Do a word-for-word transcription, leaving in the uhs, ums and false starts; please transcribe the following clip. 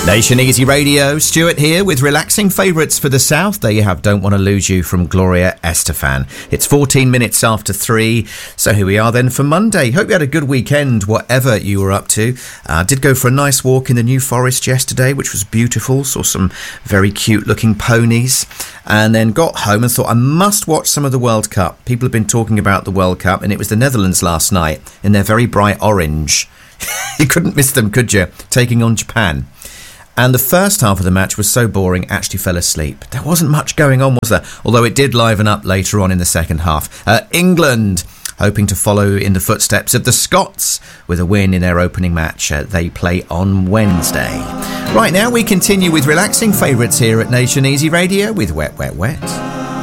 Nation Easy Radio, Stuart here with relaxing favourites for the South. There you have Don't Want to Lose You from Gloria Estefan. It's fourteen minutes after three, so here we are then for Monday. Hope you had a good weekend, whatever you were up to. I uh, did go for a nice walk in the New Forest yesterday, which was beautiful. Saw some very cute looking ponies, and then got home and thought I must watch some of the World Cup. People have been talking about the World Cup, and it was the Netherlands last night in their very bright orange. You couldn't miss them, could you? Taking on Japan. And the first half of the match was so boring, actually fell asleep. There wasn't much going on, was there? Although it did liven up later on in the second half. Uh, England, hoping to follow in the footsteps of the Scots with a win in their opening match. Uh, they play on Wednesday. Right now, we continue with relaxing favourites here at Nation Easy Radio with Wet, Wet, Wet.